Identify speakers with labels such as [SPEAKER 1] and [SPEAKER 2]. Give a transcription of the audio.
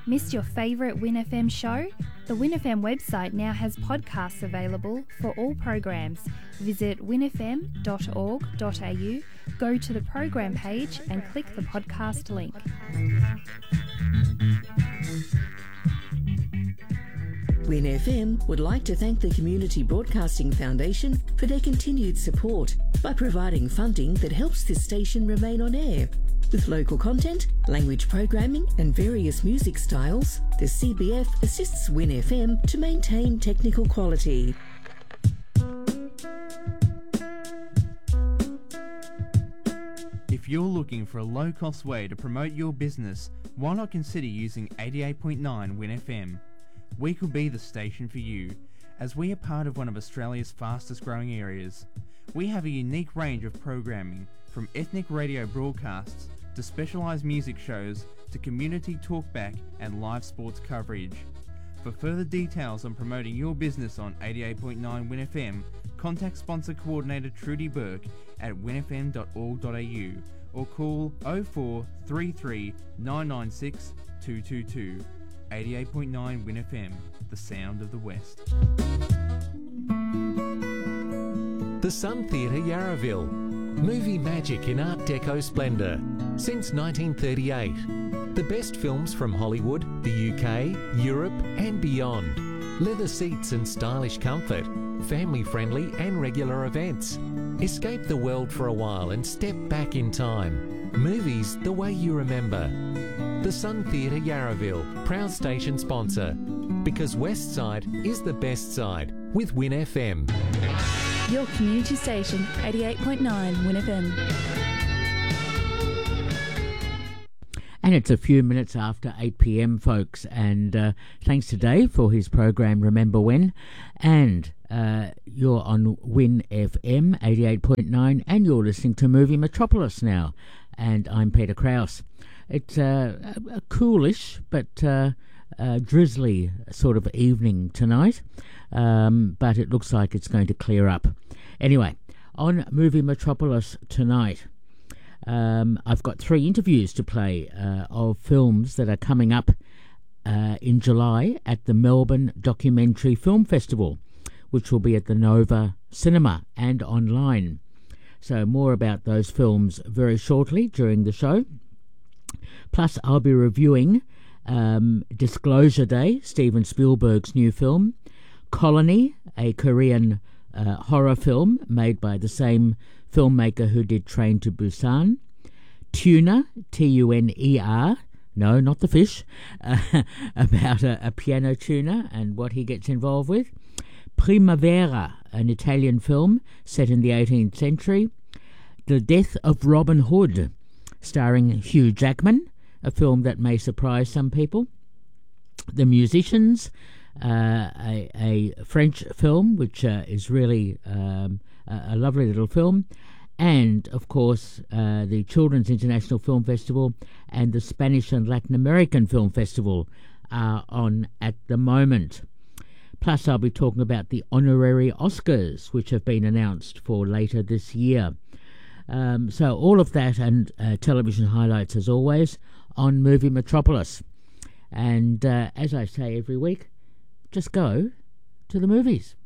[SPEAKER 1] Missed your favourite Win FM show? The Win FM website now has podcasts available for all programs. Visit winfm.org.au, go to the program page and click the podcast link.
[SPEAKER 2] Win FM would like to thank the Community Broadcasting Foundation for their continued support by providing funding that helps this station remain on air. With local content, language programming and various music styles, the CBF assists Win FM to maintain technical quality.
[SPEAKER 3] If you're looking for a low-cost way to promote your business, why not consider using 88.9 Win FM? We could be the station for you, as we are part of one of Australia's fastest growing areas. We have a unique range of programming, from ethnic radio broadcasts to specialised music shows to community talkback and live sports coverage. For further details on promoting your business on 88.9 Win FM, contact sponsor coordinator Trudy Burke at winfm.org.au or call 0433 996 222. 88.9 Win FM, the sound of the West.
[SPEAKER 4] The Sun Theatre Yarraville. Movie magic in Art Deco splendour. Since 1938. The best films from Hollywood, the UK, Europe and beyond. Leather seats and stylish comfort. Family-friendly and regular events. Escape the world for a while and step back in time. Movies the way you remember. The Sun Theatre Yarraville, proud station sponsor. Because West Side is the best side with Win FM.
[SPEAKER 1] Your community station, 88.9 Win FM.
[SPEAKER 5] And it's a few minutes after 8 p.m, folks. And thanks to Dave for his program Remember When. And you're on Win FM 88.9 and you're listening to Movie Metropolis now. And I'm Peter Krause. It's a coolish but drizzly sort of evening tonight, but it looks like it's going to clear up. Anyway, on Movie Metropolis tonight, I've got 3 interviews to play of films that are coming up in July at the Melbourne Documentary Film Festival, which will be at the Nova Cinema and online. So more about those films very shortly during the show. Plus, I'll be reviewing Disclosure Day, Steven Spielberg's new film, Colony, a Korean horror film made by the same filmmaker who did Train to Busan, Tuner, Tuner, no, not the fish, about a piano tuner and what he gets involved with, Primavera, an Italian film set in the 18th century, The Death of Robin Hood, starring Hugh Jackman, a film that may surprise some people. The Musicians, a French film which is really a lovely little film. And, of course, the Children's International Film Festival and the Spanish and Latin American Film Festival are on at the moment. Plus, I'll be talking about the honorary Oscars, which have been announced for later this year. So all of that and television highlights, as always, on Movie Metropolis. And as I say every week, just go to the movies.